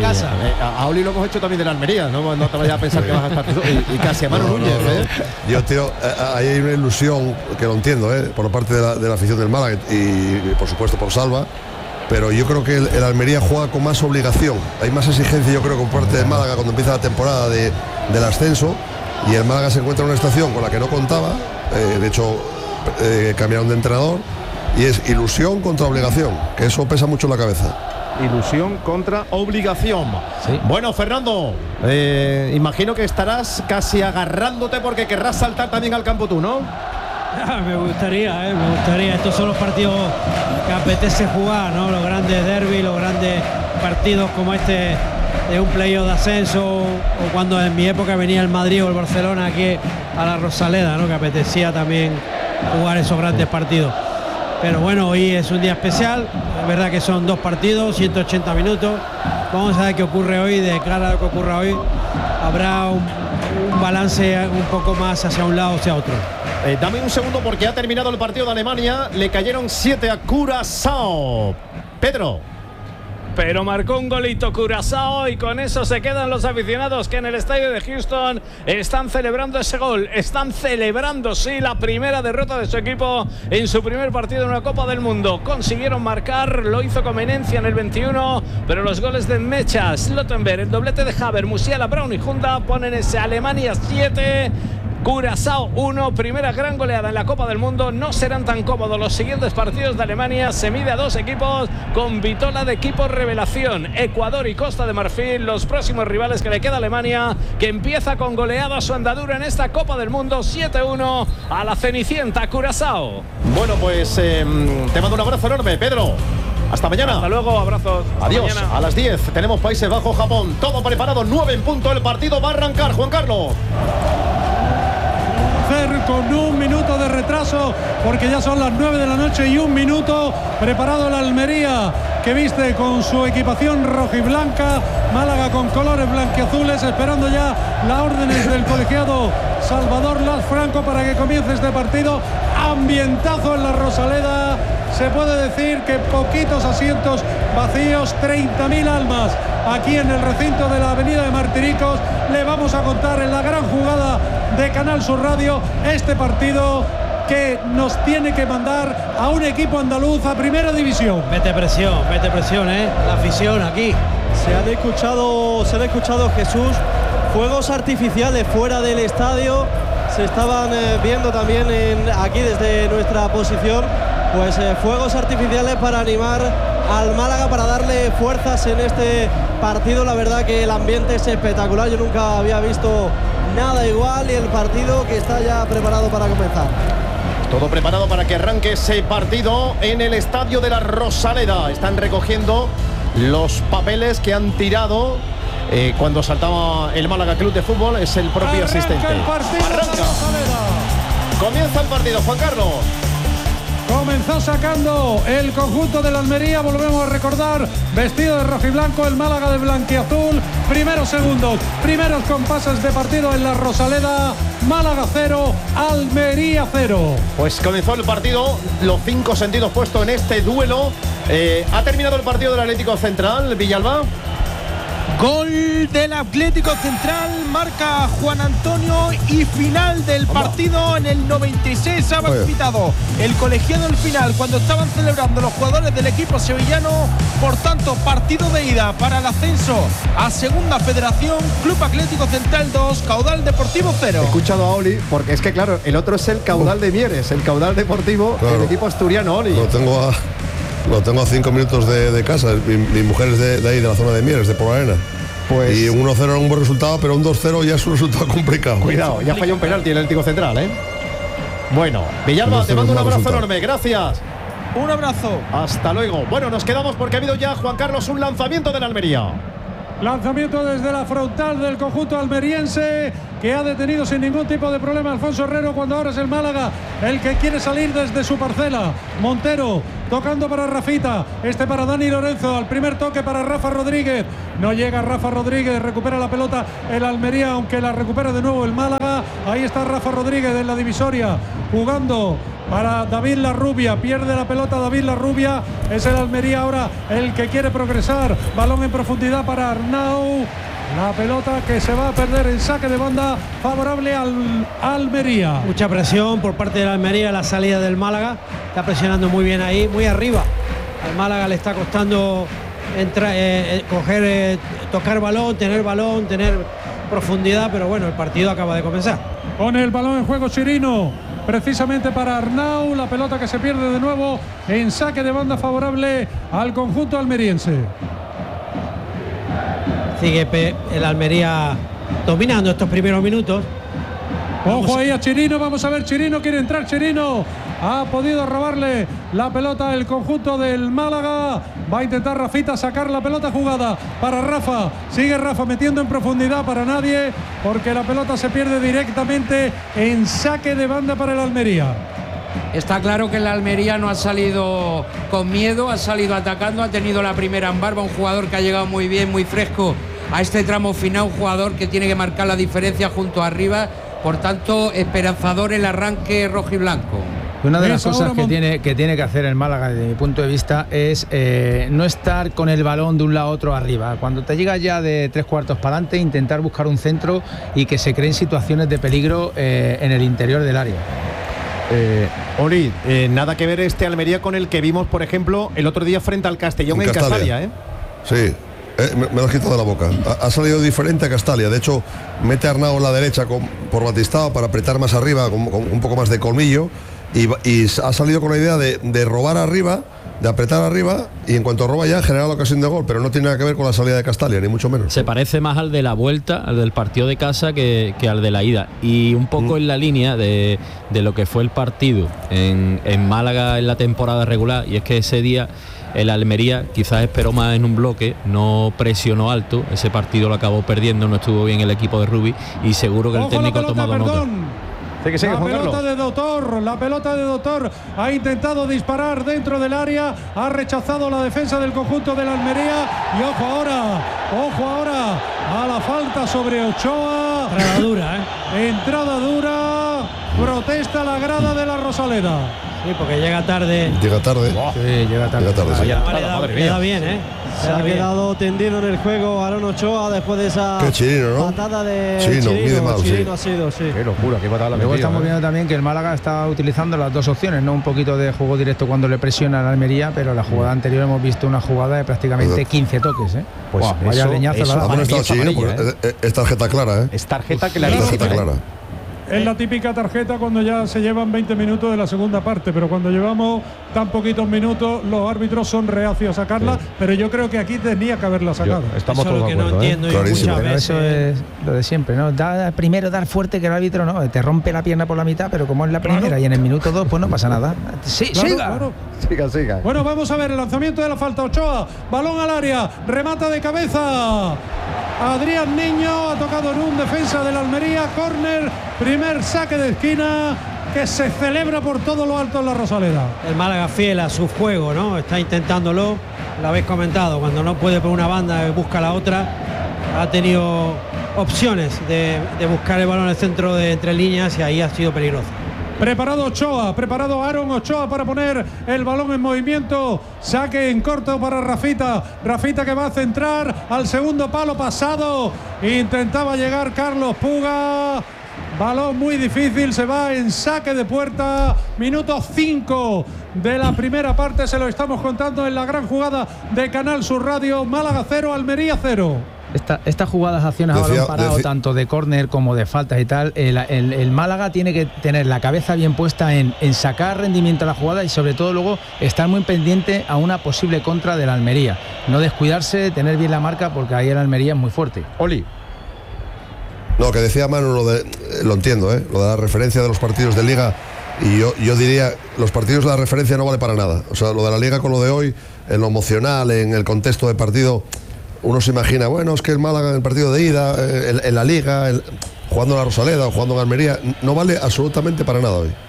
casa. A Oli lo hemos hecho también de la Almería, no te vayas a pensar que vas a estar tú, y casi a Manu Núñez. Yo, tío, ahí hay una ilusión que lo entiendo, por parte de la afición del Málaga y por supuesto por Salva, pero yo creo que el Almería juega con más obligación, hay más exigencia, yo creo, por parte del Málaga cuando empieza la temporada del ascenso, y el Málaga se encuentra en una estación con la que no contaba. De hecho, cambiaron de entrenador, y es ilusión contra obligación, que eso pesa mucho en la cabeza. Ilusión contra obligación. Sí. Bueno, Fernando, imagino que estarás casi agarrándote porque querrás saltar también al campo tú, ¿no? Me gustaría. Estos son los partidos que apetece jugar, ¿no? Los grandes derbis, los grandes partidos como este de un playoff de ascenso, o cuando en mi época venía el Madrid o el Barcelona aquí a la Rosaleda, ¿no? Que apetecía también jugar esos grandes partidos. Pero bueno, hoy es un día especial, es verdad que son 2 partidos, 180 minutos. Vamos a ver qué ocurre hoy. De cara a lo que ocurra hoy, habrá un balance un poco más hacia un lado o hacia otro. Dame un segundo porque ha terminado el partido de Alemania. Le cayeron 7 a Curazao. Pedro. Pero marcó un golito Curazao y con eso se quedan los aficionados que en el estadio de Houston están celebrando ese gol. Están celebrando, sí, la primera derrota de su equipo en su primer partido en una Copa del Mundo. Consiguieron marcar, lo hizo Comenencia en el 21, pero los goles de Mecha, Slottenberg, el doblete de Haver, Musiala, Brown y Junda ponen ese Alemania 7. Curazao 1, primera gran goleada en la Copa del Mundo. No serán tan cómodos los siguientes partidos de Alemania. Se mide a 2 equipos con vitola de equipos revelación. Ecuador y Costa de Marfil, los próximos rivales que le queda a Alemania, que empieza con goleada su andadura en esta Copa del Mundo. 7-1 a la Cenicienta Curazao. Bueno, pues te mando un abrazo enorme, Pedro. Hasta mañana. Hasta luego, abrazos. Hasta Adiós. mañana. A las 10 tenemos Países Bajos, Japón. Todo preparado, 9 en punto. El partido va a arrancar. Juan Carlos. Con 1 minuto de retraso, porque ya son las 9 de la noche y 1 minuto. Preparado el Almería, que viste con su equipación rojiblanca. Málaga con colores blanquiazules, esperando ya las órdenes del colegiado Salvador Las Franco para que comience este partido. Ambientazo en la Rosaleda. Se puede decir que poquitos asientos vacíos, 30.000 almas aquí en el recinto de la avenida de Martiricos. Le vamos a contar en la gran jugada de Canal Sur Radio este partido que nos tiene que mandar a un equipo andaluz a primera división. Mete presión, la afición aquí. Se han escuchado, Jesús, fuegos artificiales fuera del estadio. Se estaban viendo también aquí desde nuestra posición, pues fuegos artificiales para animar al Málaga, para darle fuerzas en este partido. La verdad que el ambiente es espectacular, yo nunca había visto nada igual, y el partido que está ya preparado para comenzar. Todo preparado para que arranque ese partido en el estadio de la Rosaleda. Están recogiendo los papeles que han tirado cuando saltaba el Málaga Club de Fútbol. Es el propio asistente. Arranca. Comienza el partido, Juan Carlos. Comenzó sacando el conjunto de la Almería, volvemos a recordar, vestido de rojiblanco, el Málaga de blanquiazul. Primeros segundos, primeros compases de partido en la Rosaleda. Málaga 0, Almería 0. Pues comenzó el partido, los 5 sentidos puestos en este duelo. Ha terminado el partido del Atlético Central, Villalba. Gol del Atlético Central, marca Juan Antonio, y final del partido en el 96 ha pitado el colegiado al final cuando estaban celebrando los jugadores del equipo sevillano. Por tanto, partido de ida para el ascenso a Segunda Federación. Club Atlético Central 2, Caudal Deportivo 0. He escuchado a Oli, porque es que claro, el otro es el Caudal de Mieres, el Caudal Deportivo, claro, el equipo asturiano, Oli. Lo tengo a 5 minutos de casa. Mi mujer es de ahí, de la zona de Mieres, de Polarena. Pues, y un 1-0 era un buen resultado, pero un 2-0 ya es un resultado complicado. Cuidado, ya falló un penalti el Atlético Central, ¿eh? Bueno, Villalba, te mando un abrazo enorme, gracias. Un abrazo. Hasta luego. Bueno, nos quedamos porque ha habido ya, Juan Carlos, un lanzamiento de la Almería. Lanzamiento desde la frontal del conjunto almeriense, que ha detenido sin ningún tipo de problema Alfonso Herrero, cuando ahora es el Málaga el que quiere salir desde su parcela. Montero tocando para Rafita, para Dani Lorenzo, al primer toque para Rafa Rodríguez, no llega Rafa Rodríguez, recupera la pelota el Almería, aunque la recupera de nuevo el Málaga. Ahí está Rafa Rodríguez en la divisoria, jugando para David Larrubia, pierde la pelota David Larrubia, es el Almería ahora el que quiere progresar, balón en profundidad para Arnau, la pelota que se va a perder en saque de banda favorable al Almería. Mucha presión por parte del Almería, la salida del Málaga, está presionando muy bien ahí, muy arriba. Al Málaga le está costando tocar balón, tener profundidad, pero bueno, el partido acaba de comenzar. Con el balón en juego Chirino, precisamente para Arnau, la pelota que se pierde de nuevo en saque de banda favorable al conjunto almeriense. Sigue el Almería dominando estos primeros minutos. Ojo ahí a Chirino, vamos a ver, Chirino quiere entrar, Chirino ha podido robarle la pelota el conjunto del Málaga, va a intentar Rafita sacar la pelota jugada para Rafa, sigue Rafa metiendo en profundidad para nadie, porque la pelota se pierde directamente en saque de banda para el Almería. Está claro que el Almería no ha salido con miedo, ha salido atacando, ha tenido la primera en barba, un jugador que ha llegado muy bien, muy fresco a este tramo final, un jugador que tiene que marcar la diferencia junto a arriba, por tanto esperanzador el arranque rojiblanco. Una de las cosas que tiene que hacer el Málaga, desde mi punto de vista, es no estar con el balón de un lado a otro arriba. Cuando te llegas ya de 3/4 para adelante, intentar buscar un centro y que se creen situaciones de peligro en el interior del área. Oli, nada que ver este Almería con el que vimos, por ejemplo, el otro día frente al Castellón en Castalia, ¿eh? Sí. Me lo has quitado de la boca. Ha salido diferente a Castalia. De hecho, mete a Arnau en la derecha por Batistao para apretar más arriba, con un poco más de colmillo. Y ha salido con la idea de robar arriba, de apretar arriba, y en cuanto roba ya generar la ocasión de gol, pero no tiene nada que ver con la salida de Castalia, ni mucho menos. Se parece más al de la vuelta, al del partido de casa, que al de la ida, y un poco en la línea de lo que fue el partido en Málaga en la temporada regular, y es que ese día el Almería quizás esperó más en un bloque, no presionó alto, ese partido lo acabó perdiendo, no estuvo bien el equipo de Rubi, y seguro que el técnico ha tomado nota. La pelota de Doctor ha intentado disparar dentro del área, ha rechazado la defensa del conjunto del Almería, y ojo ahora a la falta sobre Ochoa. Entrada dura, protesta la grada de la Rosaleda. Sí, porque llega tarde. Sí, llega tarde. Sí. Le da bien, ¿eh? Se ha quedado tendido en el juego Aaron Ochoa después de esa patada de Chirino. Ha sido, sí. Qué locura, qué patada la metió. Luego estamos viendo también que el Málaga está utilizando las dos opciones, no un poquito de juego directo cuando le presiona a la Almería, pero la jugada anterior hemos visto una jugada de prácticamente 15 toques, ¿eh? Pues vaya leñazo la da. Es tarjeta clara, ¿eh? Es tarjeta clarísima. Es la típica tarjeta cuando ya se llevan 20 minutos de la segunda parte, pero cuando llevamos tan poquitos minutos los árbitros son reacios a sacarla, pero yo creo que aquí tenía que haberla sacado. Estamos todos de acuerdo, no entiendo muchas veces. Eso es lo de siempre, ¿no? Primero dar fuerte, que el árbitro no te rompe la pierna por la mitad, pero como es la primera y en el minuto 2 pues no pasa nada. Siga. Bueno, vamos a ver el lanzamiento de la falta. Ochoa, balón al área, remata de cabeza Adrián Niño, ha tocado en un defensa del Almería, córner, primer saque de esquina que se celebra por todo lo alto en la Rosaleda. El Málaga fiel a su juego, ¿no? Está intentándolo, lo habéis comentado, cuando no puede por una banda busca la otra, ha tenido opciones de buscar el balón en el centro de entre líneas y ahí ha sido peligroso. Preparado Aaron Ochoa para poner el balón en movimiento, saque en corto para Rafita que va a centrar al segundo palo pasado, intentaba llegar Carlos Puga, balón muy difícil, se va en saque de puerta, minuto 5 de la primera parte, se lo estamos contando en la gran jugada de Canal Sur Radio. Málaga 0, Almería 0. Estas jugadas, acciones a balón parado, tanto de córner como de faltas y tal, el Málaga tiene que tener la cabeza bien puesta en sacar rendimiento a la jugada y sobre todo luego estar muy pendiente a una posible contra del Almería. No descuidarse, tener bien la marca, porque ahí el Almería es muy fuerte. Oli. No, que decía Manu, lo entiendo, lo de la referencia de los partidos de Liga, y yo diría, los partidos de la referencia no vale para nada. O sea, lo de la Liga con lo de hoy, en lo emocional, en el contexto de partido, uno se imagina, bueno, es que el Málaga en el partido de ida, en la Liga, jugando en la Rosaleda o jugando en Almería, no vale absolutamente para nada hoy.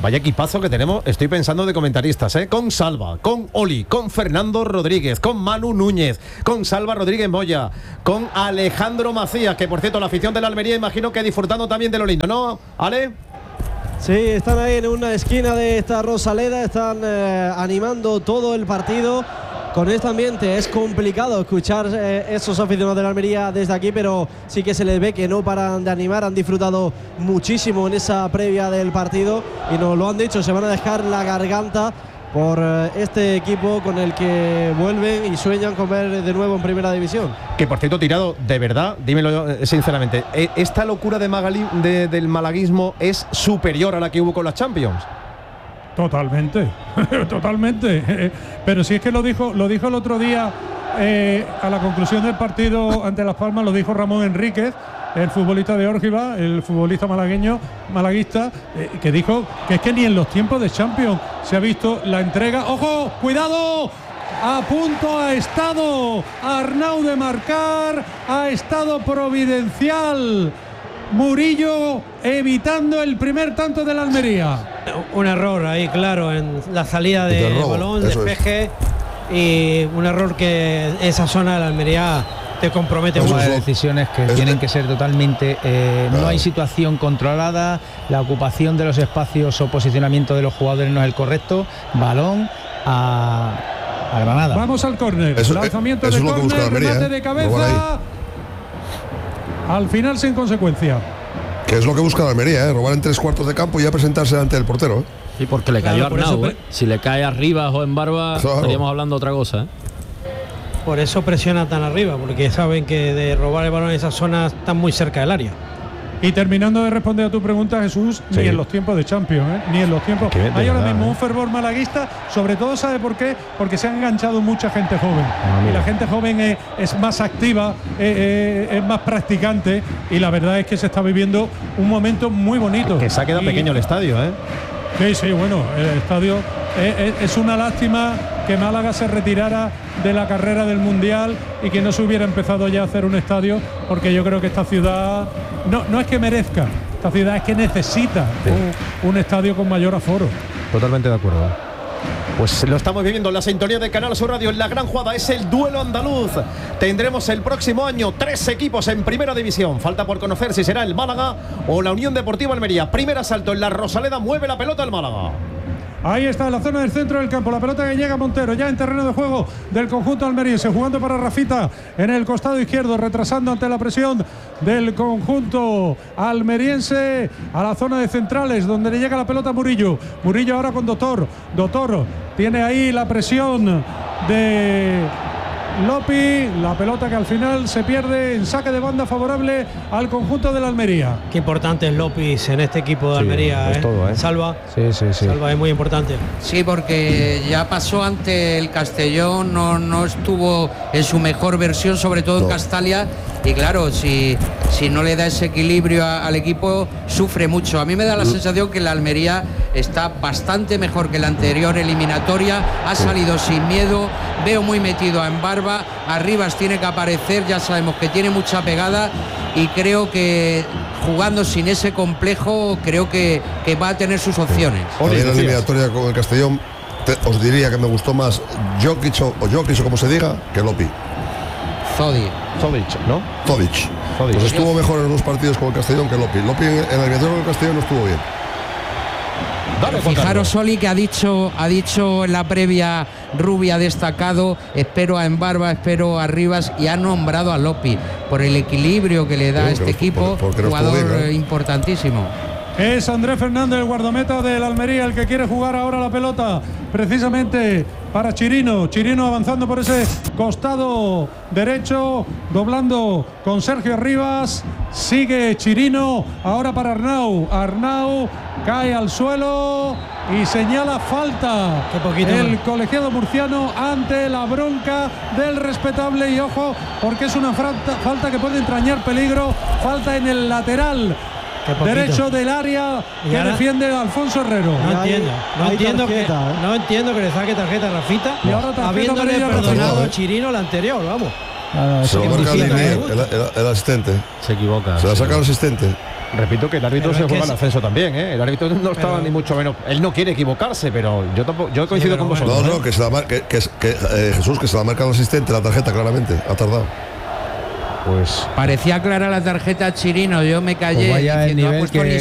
Vaya equipazo que tenemos, estoy pensando de comentaristas, con Salva, con Oli, con Fernando Rodríguez, con Manu Núñez, con Salva Rodríguez Moya, con Alejandro Macías, que por cierto la afición de la Almería imagino que disfrutando también de lo lindo, ¿no, Ale? Sí, están ahí en una esquina de esta Rosaleda, están animando todo el partido. Con este ambiente es complicado escuchar esos aficionados de la Almería desde aquí, pero sí que se les ve que no paran de animar, han disfrutado muchísimo en esa previa del partido y nos lo han dicho, se van a dejar la garganta por este equipo con el que vuelven y sueñan con ver de nuevo en Primera División. Que por cierto, Tirado, de verdad, dímelo sinceramente, ¿esta locura de del malaguismo es superior a la que hubo con las Champions? Totalmente, totalmente. Pero si es que lo dijo el otro día a la conclusión del partido ante Las Palmas, lo dijo Ramón Enríquez, el futbolista de Órgiva, el futbolista malaguista, que dijo que es que ni en los tiempos de Champions se ha visto la entrega. ¡Ojo! ¡Cuidado! A punto ha estado Arnau de marcar, ha estado providencial Murillo evitando el primer tanto de la Almería. Un error ahí, claro, en la salida de balón, despeje, y un error que esa zona de la Almería te compromete mucho. Decisiones que tienen que ser totalmente, no hay situación controlada, la ocupación de los espacios o posicionamiento de los jugadores no es el correcto, balón a Granada. Vamos al córner, lanzamiento de córner, remate de cabeza. Al final sin consecuencia. Que es lo que busca la Almería, robar en 3/4 de campo y ya presentarse delante del portero. Sí, porque le cayó a Arnau. Si le cae arriba o en Barba, estaríamos hablando otra cosa. Por eso presiona tan arriba, porque saben que de robar el balón en esas zonas están muy cerca del área. Y terminando de responder a tu pregunta, Jesús, ni en los tiempos de Champions, ni en los tiempos. Hay ahora mismo un fervor malaguista, sobre todo, ¿sabe por qué? Porque se ha enganchado mucha gente joven. Y la gente joven es más activa, es más practicante, y la verdad es que se está viviendo un momento muy bonito. Que se ha quedado pequeño el estadio, Sí, bueno, el estadio es una lástima que Málaga se retirara de la carrera del Mundial y que no se hubiera empezado ya a hacer un estadio, porque yo creo que esta ciudad no es que merezca, esta ciudad es que necesita un estadio con mayor aforo. Totalmente de acuerdo. Pues lo estamos viviendo en la sintonía de Canal Sur Radio. En la gran jugada es el duelo andaluz. Tendremos el próximo año 3 equipos en Primera División. Falta por conocer si será el Málaga o la Unión Deportiva Almería. Primer asalto en la Rosaleda, mueve la pelota el Málaga. Ahí está la zona del centro del campo, la pelota que llega a Montero, ya en terreno de juego del conjunto almeriense, jugando para Rafita en el costado izquierdo, retrasando ante la presión del conjunto almeriense a la zona de centrales, donde le llega la pelota a Murillo. Murillo ahora con Doctor tiene ahí la presión de Lopi, la pelota que al final se pierde en saque de banda favorable al conjunto de la Almería. Qué importante es Lopis en este equipo de Almería, es todo, Salva. Sí. Salva es muy importante. Sí, porque ya pasó ante el Castellón, no estuvo en su mejor versión, sobre todo en Castalia, y claro, si no le da ese equilibrio al equipo, sufre mucho. A mí me da la sensación que la Almería está bastante mejor que la anterior eliminatoria, ha salido sin miedo, veo muy metido a Embarba, Arribas tiene que aparecer, ya sabemos que tiene mucha pegada, y creo que jugando sin ese complejo, creo que va a tener sus opciones. En la eliminatoria con el Castellón, os diría que me gustó más Jokic o como se diga, que Lopi. Zodic, ¿no? Zodic. Pues estuvo mejor en los 2 partidos con el Castellón que Lopi. Lopi en la eliminatoria con el Castellón no estuvo bien. Fijaros, Oli, que ha dicho en la previa, Rubia ha destacado, espero a Embarba, espero a Rivas, y ha nombrado a Lopi por el equilibrio que le da a este equipo, jugador importantísimo. Es Andrés Fernández, el guardameta del Almería, el que quiere jugar ahora la pelota precisamente para Chirino. Chirino avanzando por ese costado derecho, doblando con Sergio Rivas. Sigue Chirino, ahora para Arnau. Arnau cae al suelo y señala falta. El colegiado murciano ante la bronca del respetable, y ojo, porque es una falta que puede entrañar peligro. Falta en el lateral derecho del área que defiende Alfonso Herrero. No entiendo que le saque tarjeta a Rafita, y ahora habiéndole perdonado a Chirino la anterior, vamos. Se lo marca el asistente. Se equivoca. Se la saca el asistente. Repito que el árbitro se juega el ascenso también, ¿eh? El árbitro no estaba ni mucho menos. Él no quiere equivocarse, pero yo coincido con vosotros. No, que se la Jesús, que se la marca el asistente, la tarjeta claramente. Ha tardado. Pues parecía clara la tarjeta a Chirino, yo me callé. Pues vaya el nivel